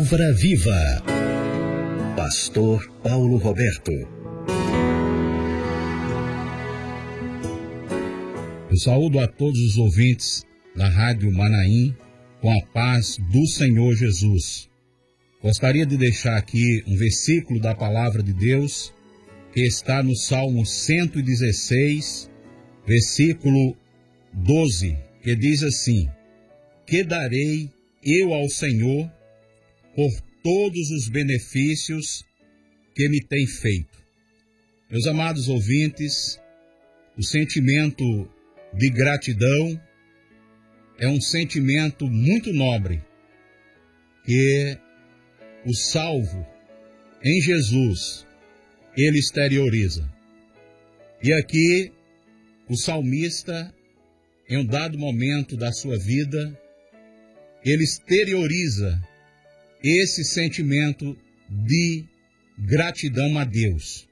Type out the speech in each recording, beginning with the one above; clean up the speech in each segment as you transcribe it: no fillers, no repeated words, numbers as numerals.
Palavra Viva. Pastor Paulo Roberto. Eu saúdo a todos os ouvintes da Rádio Manaim com a paz do Senhor Jesus. Gostaria de deixar aqui um versículo da Palavra de Deus que está no Salmo 116, versículo 12, que diz assim: que darei eu ao Senhor por todos os benefícios que me tem feito. Meus amados ouvintes, o sentimento de gratidão é um sentimento muito nobre que o salvo em Jesus, ele exterioriza. E aqui o salmista, em um dado momento da sua vida, ele exterioriza esse sentimento de gratidão a Deus.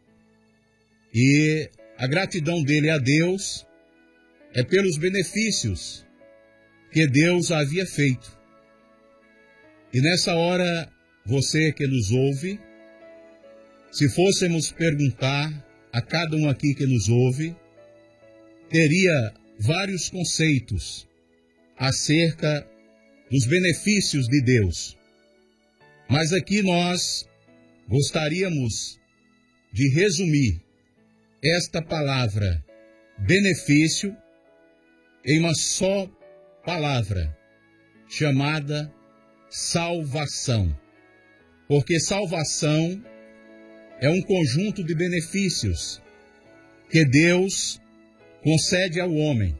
E a gratidão dele a Deus é pelos benefícios que Deus havia feito. E nessa hora, você que nos ouve, se fôssemos perguntar a cada um aqui que nos ouve, teria vários conceitos acerca dos benefícios de Deus. Mas aqui nós gostaríamos de resumir esta palavra benefício em uma só palavra, chamada salvação. Porque salvação é um conjunto de benefícios que Deus concede ao homem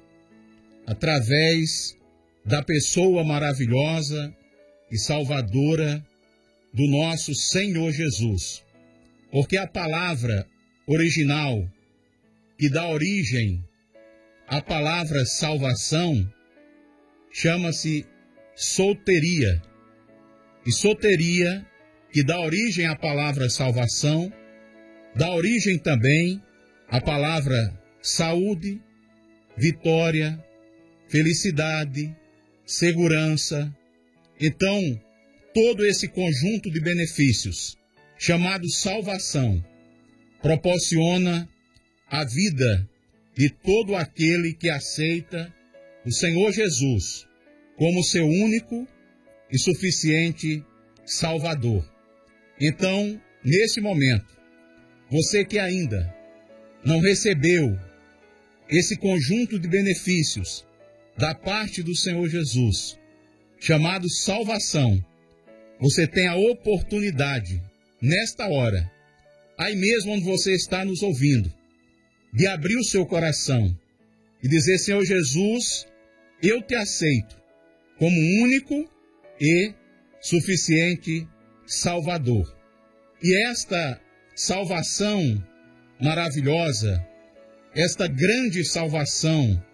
através da pessoa maravilhosa e salvadora do nosso Senhor Jesus. Porque a palavra original que dá origem à palavra salvação chama-se soteria. E soteria, que dá origem à palavra salvação, dá origem também à palavra saúde, vitória, felicidade, segurança. Então, todo esse conjunto de benefícios, chamado salvação, proporciona a vida de todo aquele que aceita o Senhor Jesus como seu único e suficiente Salvador. Então, nesse momento, você que ainda não recebeu esse conjunto de benefícios da parte do Senhor Jesus, chamado salvação, você tem a oportunidade, nesta hora, aí mesmo onde você está nos ouvindo, de abrir o seu coração e dizer: Senhor Jesus, eu te aceito como único e suficiente Salvador. E esta salvação maravilhosa, esta grande salvação